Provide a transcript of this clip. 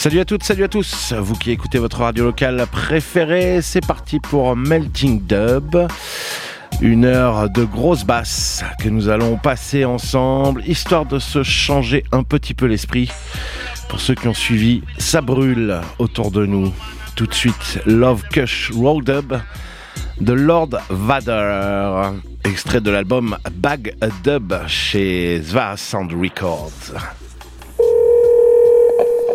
Salut à toutes, salut à tous, vous qui écoutez votre radio locale préférée, c'est parti pour Melting Dub. Une heure de grosse basse que nous allons passer ensemble, histoire de se changer un petit peu l'esprit. Pour ceux qui ont suivi, ça brûle autour de nous. Tout de suite, Love Kush Roll Dub de Lord Vader, extrait de l'album Bag Dub chez Zva Sound Records.